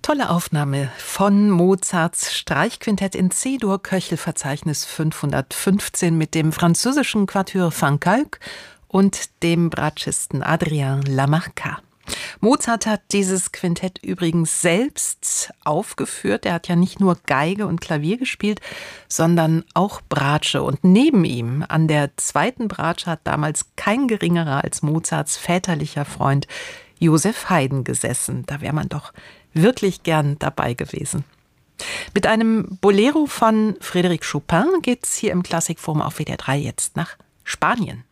Tolle Aufnahme von Mozarts Streichquintett in C-Dur, Köchelverzeichnis 515 mit dem französischen Quatuor Fankalk und dem Bratschisten Adrien Lamarca. Mozart hat dieses Quintett übrigens selbst aufgeführt. Er hat ja nicht nur Geige und Klavier gespielt, sondern auch Bratsche. Und neben ihm an der zweiten Bratsche hat damals kein geringerer als Mozarts väterlicher Freund Joseph Haydn gesessen. Da wäre man doch wirklich gern dabei gewesen. Mit einem Bolero von Frédéric Chopin geht's hier im Klassikforum auf WDR 3 jetzt nach Spanien.